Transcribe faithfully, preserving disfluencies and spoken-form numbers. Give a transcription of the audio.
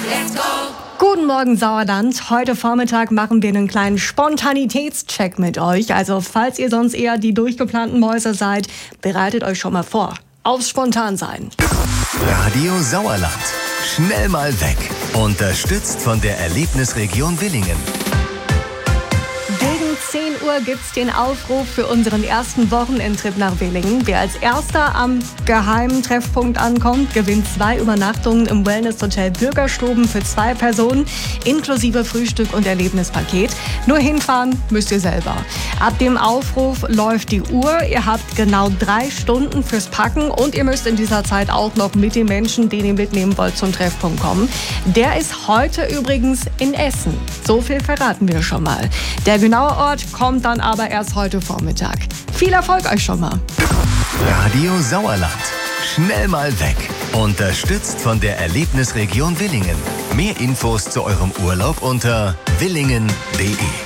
let's go! Guten Morgen, Sauerland. Heute Vormittag machen wir einen kleinen Spontanitätscheck mit euch. Also, falls ihr sonst eher die durchgeplanten Mäuse seid, bereitet euch schon mal vor. Aufs Spontansein. Radio Sauerland. Schnell mal weg. Unterstützt von der Erlebnisregion Willingen. Gegen zehn Uhr gibt's den Aufruf für unseren ersten Wochenendtrip nach Willingen. Wer als erster am geheimen Treffpunkt ankommt, gewinnt zwei Übernachtungen im Wellness-Hotel Bürgerstuben für zwei Personen, inklusive Frühstück und Erlebnispaket. Nur hinfahren müsst ihr selber. Ab dem Aufruf läuft die Uhr. Ihr habt genau drei Stunden fürs Packen und ihr müsst in dieser Zeit auch noch mit den Menschen, den ihr mitnehmen wollt, zum Treffpunkt kommen. Der ist heute übrigens in Essen. So viel verraten wir schon mal. Der genaue Ort kommt dann aber erst heute Vormittag. Viel Erfolg euch schon mal. Radio Sauerland. Schnell mal weg. Unterstützt von der Erlebnisregion Willingen. Mehr Infos zu eurem Urlaub unter willingen punkt de.